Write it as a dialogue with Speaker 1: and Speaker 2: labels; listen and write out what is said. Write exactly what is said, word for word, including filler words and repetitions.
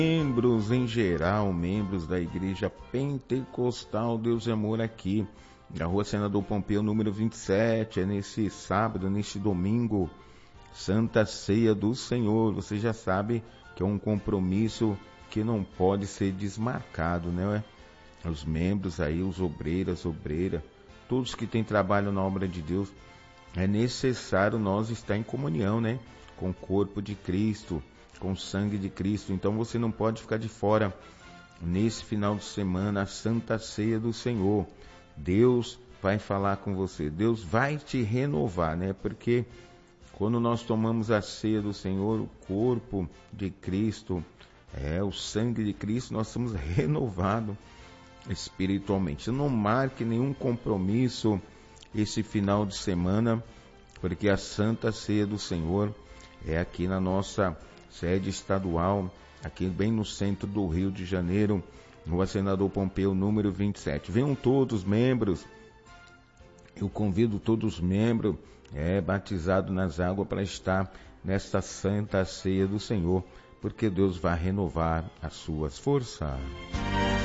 Speaker 1: Membros em geral, membros da Igreja Pentecostal Deus e Amor aqui, na Rua Senador Pompeu, número vinte e sete, é nesse sábado, neste domingo, Santa Ceia do Senhor. Você já sabe que é um compromisso que não pode ser desmarcado, né? Os membros aí, os obreiros, as obreiras, todos que têm trabalho na obra de Deus, é necessário nós estar em comunhão, né? Com o corpo de Cristo, com o sangue de Cristo. Então você não pode ficar de fora nesse final de semana, a Santa Ceia do Senhor. Deus vai falar com você, Deus vai te renovar, né? Porque quando nós tomamos a ceia do Senhor, o corpo de Cristo, é o sangue de Cristo, nós somos renovados espiritualmente. Não marque nenhum compromisso esse final de semana, porque a Santa Ceia do Senhor é aqui na nossa sede estadual, aqui bem no centro do Rio de Janeiro, Rua Senador Pompeu, número vinte e sete. Venham todos membros, eu convido todos os membros, é, batizados nas águas, para estar nesta Santa Ceia do Senhor, porque Deus vai renovar as suas forças.